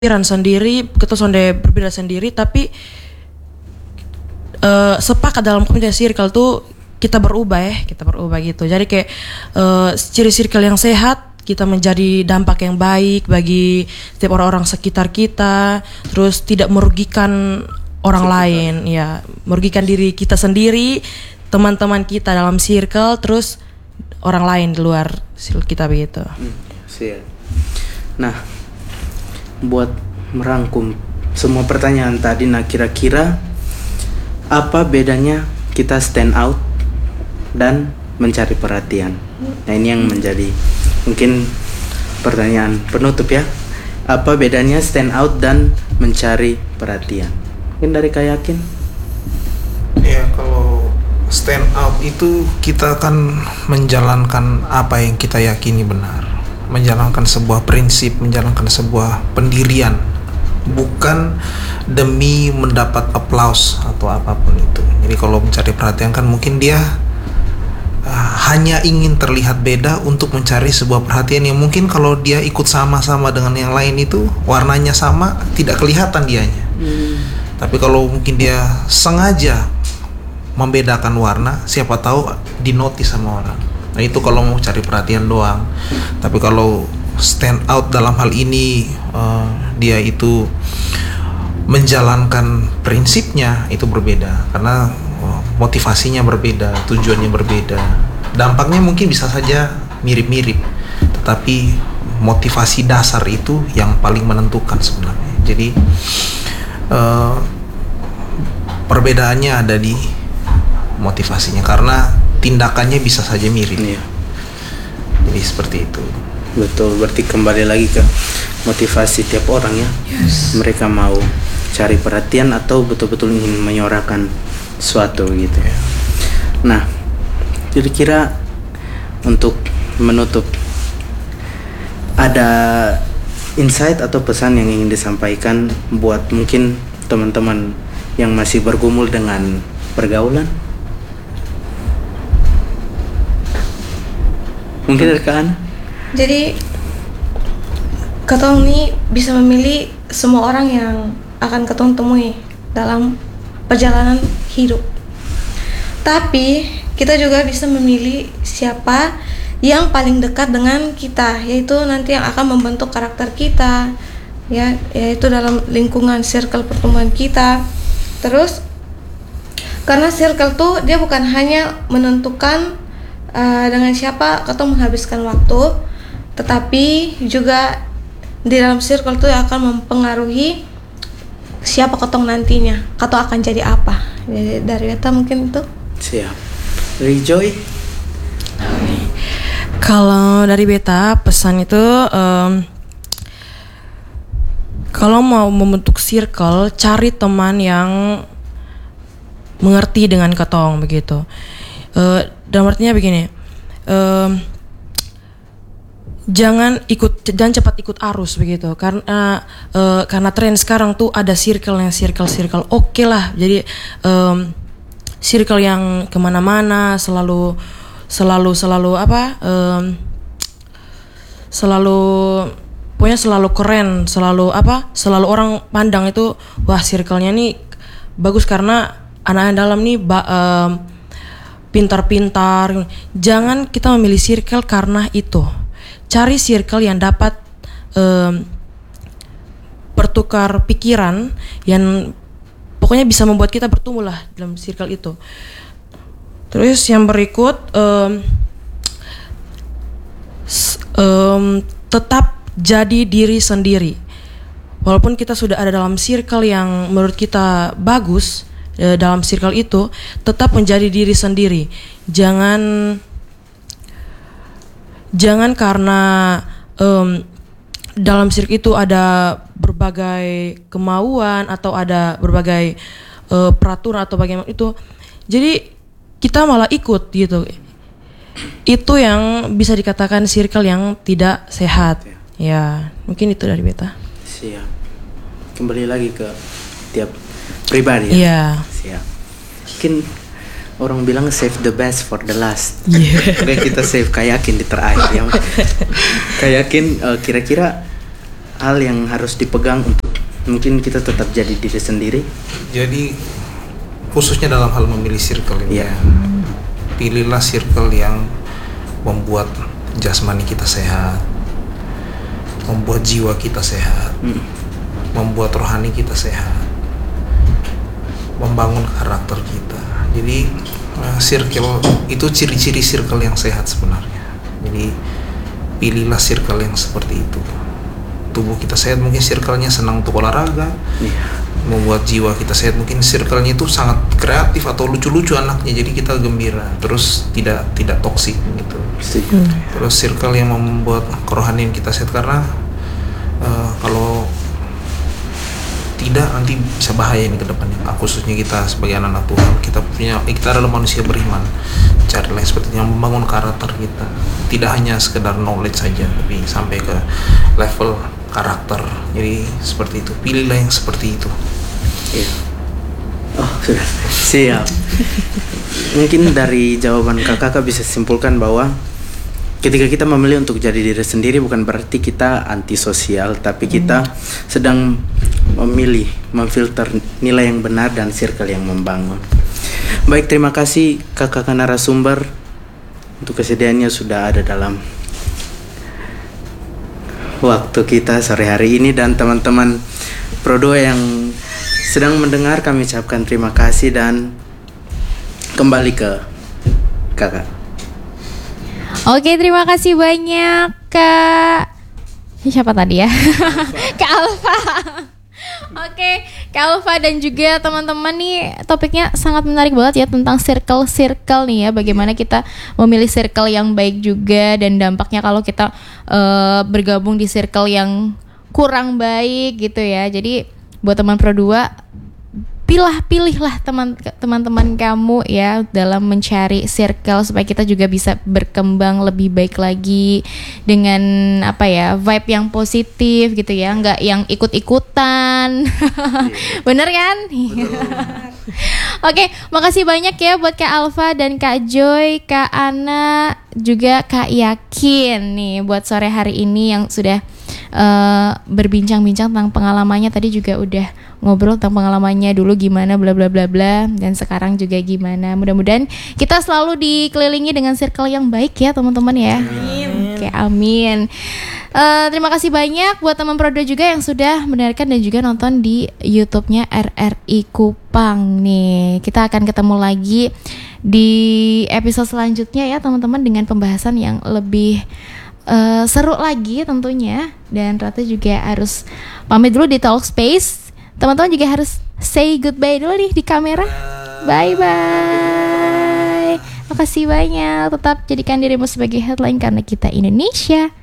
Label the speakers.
Speaker 1: pikiran sendiri, kita sonde berbeda sendiri, tapi sepakat dalam komunitas circle tuh kita berubah gitu. Jadi kayak ciri circle yang sehat, kita menjadi dampak yang baik bagi setiap orang-orang sekitar kita, terus tidak merugikan orang lain, ya merugikan diri kita sendiri, teman-teman kita dalam circle, terus orang lain di luar circle kita begitu.
Speaker 2: Siap. Nah, buat merangkum semua pertanyaan tadi, nah kira-kira apa bedanya kita stand out dan mencari perhatian? Nah ini yang menjadi mungkin pertanyaan penutup ya. Apa bedanya stand out dan mencari perhatian? Mungkin dari Kak Yakin?
Speaker 3: Ya, kalau stand out itu kita akan menjalankan apa yang kita yakini benar, menjalankan sebuah prinsip, menjalankan sebuah pendirian, bukan demi mendapat aplaus atau apapun itu. Jadi kalau mencari perhatian kan mungkin dia hanya ingin terlihat beda untuk mencari sebuah perhatian yang mungkin kalau dia ikut sama-sama dengan yang lain itu warnanya sama, tidak kelihatan dianya. Tapi kalau mungkin dia sengaja membedakan warna, siapa tahu dinotis sama orang. Nah itu kalau mau cari perhatian doang. Tapi kalau stand out dalam hal ini dia itu menjalankan prinsipnya, itu berbeda karena motivasinya berbeda, tujuannya berbeda. Dampaknya mungkin bisa saja mirip-mirip, tetapi motivasi dasar itu yang paling menentukan sebenarnya. Jadi perbedaannya ada di motivasinya, karena tindakannya bisa saja mirip. Jadi seperti itu.
Speaker 2: Betul, berarti kembali lagi ke motivasi tiap orang ya. Mereka mau cari perhatian atau betul-betul ingin menyuarakan sesuatu gitu ya. Nah, kira-kira untuk menutup, ada insight atau pesan yang ingin disampaikan buat mungkin teman-teman yang masih bergumul dengan pergaulan? Mungkin dari Kak Ana?
Speaker 4: Jadi ketong nih bisa memilih semua orang yang akan ketong temui dalam perjalanan hidup. Tapi kita juga bisa memilih siapa yang paling dekat dengan kita, yaitu nanti yang akan membentuk karakter kita, ya, yaitu dalam lingkungan circle pertemuan kita. Terus karena circle tuh dia bukan hanya menentukan dengan siapa ketong menghabiskan waktu, tetapi juga di dalam circle itu akan mempengaruhi siapa ketong nantinya, ketong akan jadi apa. Jadi dari beta mungkin itu.
Speaker 2: Siap. Joy?
Speaker 1: Kalau dari beta pesan itu kalau mau membentuk circle, cari teman yang mengerti dengan ketong begitu. Dan artinya begini, jangan cepat ikut arus begitu, karena tren sekarang tuh ada circle oke lah. Jadi circle yang kemana-mana selalu pokoknya selalu keren, selalu orang pandang itu wah circle-nya nih bagus karena anak-anak dalam nih pintar-pintar. Jangan kita memilih circle karena itu. Cari circle yang dapat bertukar pikiran, yang pokoknya bisa membuat kita bertumbuh lah dalam circle itu. Terus yang berikut, tetap jadi diri sendiri. Walaupun kita sudah ada dalam circle yang menurut kita bagus, dalam circle itu tetap menjadi diri sendiri. Jangan karena dalam circle itu ada berbagai kemauan atau ada berbagai peraturan atau bagaimana itu, jadi kita malah ikut gitu. Itu yang bisa dikatakan circle yang tidak sehat. Ya, mungkin itu dari beta.
Speaker 2: Siap. Kembali lagi ke tiap pribadi ya.
Speaker 1: Iya.
Speaker 2: Siap. Mungkin orang bilang save the best for the last. Oke, kita save Kak Yakin di terakhir ya. Kak Yakin, kira-kira hal yang harus dipegang untuk mungkin kita tetap jadi diri sendiri?
Speaker 3: Jadi khususnya dalam hal memilih circle ini,
Speaker 2: Iya.
Speaker 3: pilihlah circle yang membuat jasmani kita sehat, membuat jiwa kita sehat, membuat rohani kita sehat, membangun karakter kita. Jadi circle itu ciri-ciri circle yang sehat sebenarnya. Jadi pilihlah circle yang seperti itu. Tubuh kita sehat, mungkin circle-nya senang untuk olahraga. Membuat jiwa kita sehat, mungkin circle-nya itu sangat kreatif atau lucu-lucu anaknya, jadi kita gembira, terus tidak toksik gitu. Terus circle yang membuat kerohanian kita sehat, karena kalau tidak nanti bisa bahaya ini ke depannya. Khususnya kita sebagai anak-anak Tuhan, kita adalah manusia beriman. Carilah seperti yang membangun karakter kita, tidak hanya sekedar knowledge saja, tapi sampai ke level karakter. Jadi seperti itu, pilihlah yang seperti itu.
Speaker 2: Iya. Oh, sudah siap. Mungkin dari jawaban kakak bisa simpulkan bahwa ketika kita memilih untuk jadi diri sendiri bukan berarti kita antisosial, tapi kita sedang memilih, memfilter nilai yang benar dan circle yang membangun. Baik, terima kasih kakak narasumber untuk kesediaannya sudah ada dalam waktu kita sore hari ini, dan teman-teman Pro2 yang sedang mendengar kami ucapkan terima kasih dan kembali ke kakak.
Speaker 5: Oke, terima kasih banyak Kak. Siapa tadi ya? Kak Alfa. Oke, Kak Alfa dan juga teman-teman nih, topiknya sangat menarik banget ya tentang circle nih ya, bagaimana kita memilih circle yang baik juga, dan dampaknya kalau kita bergabung di circle yang kurang baik gitu ya. Jadi buat teman Pro2, pilihlah teman-teman kamu ya dalam mencari circle supaya kita juga bisa berkembang lebih baik lagi dengan vibe yang positif gitu ya, nggak yang ikut-ikutan. Bener kan? Oke, makasih banyak ya buat Kak Alfa dan Kak Joy, Kak Ana, juga Kak Yakin nih buat sore hari ini yang sudah berbincang-bincang tentang pengalamannya. Tadi juga udah ngobrol tentang pengalamannya dulu gimana bla bla bla bla, dan sekarang juga gimana. Mudah-mudahan kita selalu dikelilingi dengan circle yang baik ya teman-teman ya. Amin. Oke, amin. Terima kasih banyak buat teman Pro2 juga yang sudah mendengarkan dan juga nonton di YouTube-nya RRI Kupang nih. Kita akan ketemu lagi di episode selanjutnya ya teman-teman, dengan pembahasan yang lebih seru lagi tentunya. Dan Ratu juga harus pamit dulu di Talk Space. Teman-teman juga harus say goodbye dulu nih di kamera. Bye-bye. Makasih banyak. Tetap jadikan dirimu sebagai headline karena kita Indonesia.